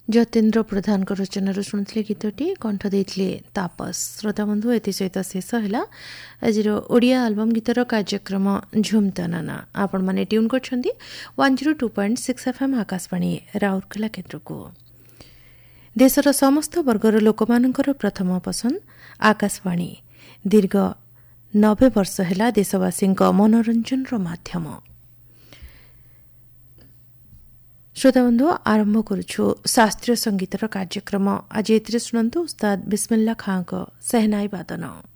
ଯତୀନ୍ଦ୍ର ପ୍ରଧାନଙ୍କ ରଚନାରୁ ଶୁଣିଥିଲେ ଗୀତଟି, କଣ୍ଠ ଦେଇଥିଲେ ତାପସ। ଶ୍ରୋତାବନ୍ଧୁ, ଏଥିସହିତ ଶେଷ ହେଲା ଆଜିର ଓଡ଼ିଆ ଆଲବମ୍ ଗୀତର କାର୍ଯ୍ୟକ୍ରମ ଝୁମ୍ତନାନା। ଆପଣମାନେ ଟ୍ୟୁନ୍ କରିଛନ୍ତି 102.6 FM ଆକାଶବାଣୀ ରାଉରକେଲା କେନ୍ଦ୍ରକୁ। ଦେଶର ସମସ୍ତ ବର୍ଗର ଲୋକମାନଙ୍କର ପ୍ରଥମ ପସନ୍ଦ ଆକାଶବାଣୀ ଦୀର୍ଘ 90 ବର୍ଷ ହେଲା ଦେଶବାସୀଙ୍କ ମନୋରଞ୍ଜନର ମାଧ୍ୟମ। ଶ୍ରୋତାବନ୍ଧୁ, ଆରମ୍ଭ କରୁଛୁ ଶାସ୍ତ୍ରୀୟ ସଙ୍ଗୀତର କାର୍ଯ୍ୟକ୍ରମ। ଆଜି ଏଥିରେ ଶୁଣନ୍ତୁ ଉସ୍ତାଦ ବିସ୍ମିଲ୍ଲା ଖାଁଙ୍କ ସେହନାଇ ବାଦନ।